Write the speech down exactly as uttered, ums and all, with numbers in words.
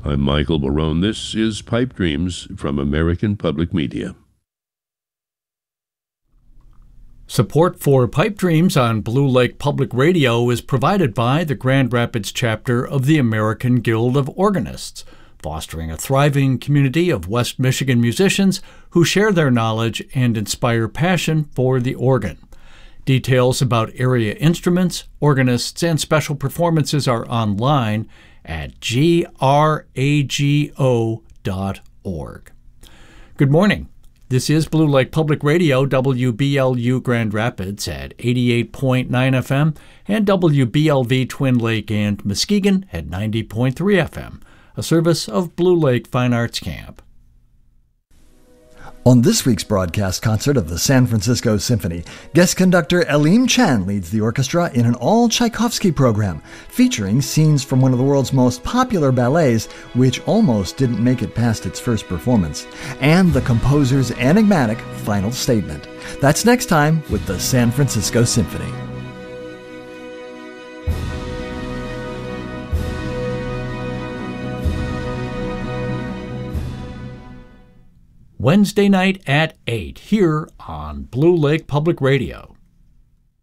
I'm Michael Barone. This is Pipe Dreams from American Public Media. Support for Pipe Dreams on Blue Lake Public Radio is provided by the Grand Rapids chapter of the American Guild of Organists, fostering a thriving community of West Michigan musicians who share their knowledge and inspire passion for the organ. Details about area instruments, organists, and special performances are online at G R A G O dot org. Good morning. This is Blue Lake Public Radio, W B L U Grand Rapids at eighty-eight point nine F M and W B L V Twin Lake and Muskegon at ninety point three F M, a service of Blue Lake Fine Arts Camp. On this week's broadcast concert of the San Francisco Symphony, guest conductor Aleem Chan leads the orchestra in an all-Tchaikovsky program, featuring scenes from one of the world's most popular ballets, which almost didn't make it past its first performance, and the composer's enigmatic final statement. That's next time with the San Francisco Symphony. Wednesday night at eight here on Blue Lake Public Radio.